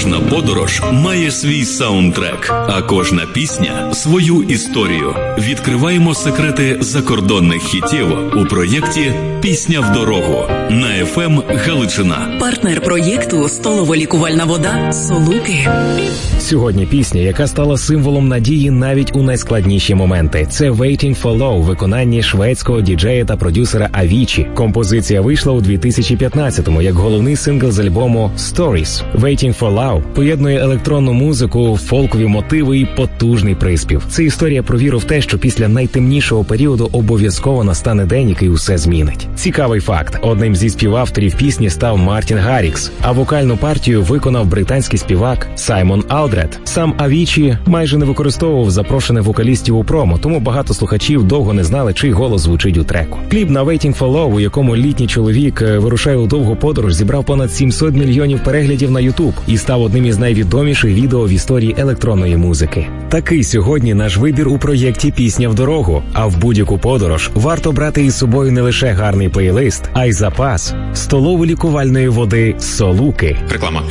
Кожна подорож має свій саундтрек, а кожна пісня – свою історію. Відкриваємо секрети закордонних хітів у проєкті «Пісня в дорогу» на FM Галичина. Партнер проєкту – столово-лікувальна вода «Солуки». Сьогодні пісня, яка стала символом надії навіть у найскладніші моменти. Це «Waiting for Love» у виконанні шведського діджея та продюсера Avicii. Композиція вийшла у 2015-му як головний сингл з альбому «Stories». «Waiting for Love» поєднує електронну музику, фолкові мотиви і потужний приспів. Це історія про віру в те, що після найтемнішого періоду обов'язково настане день, який усе змінить. Цікавий факт. Одним зі співавторів пісні став Мартін Гаррікс, а вокальну партію виконав британський співак Саймон Алдред. Сам Avicii майже не використовував запрошених вокалістів у промо, тому багато слухачів довго не знали, чий голос звучить у треку. Кліп на «Waiting for Love», у якому літній чоловік вирушає у довгу подорож, зібрав понад 700 мільйонів переглядів на YouTube і став одним із найвідоміших відео в історії електронної музики. Такий сьогодні наш вибір у проєкті «Пісня в дорогу». А в будь-яку подорож варто брати із собою не лише гарний плейлист, а й запас столово-лікувальної води «Солуки». Реклама.